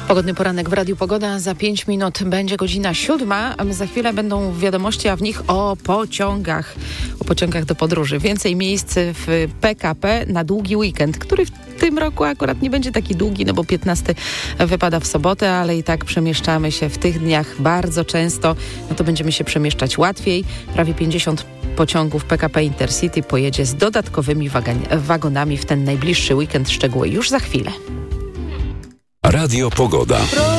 Pogodny poranek w Radiu Pogoda. Za 5 minut będzie godzina 7. Za chwilę będą wiadomości, a w nich o pociągach do podróży. Więcej miejsc w PKP na długi weekend, który w tym roku akurat nie będzie taki długi, no bo 15 wypada w sobotę, ale i tak przemieszczamy się w tych dniach bardzo często. No to będziemy się przemieszczać łatwiej. Prawie 50 pociągów PKP Intercity pojedzie z dodatkowymi wagonami w ten najbliższy weekend. Szczegóły już za chwilę. Radio Pogoda.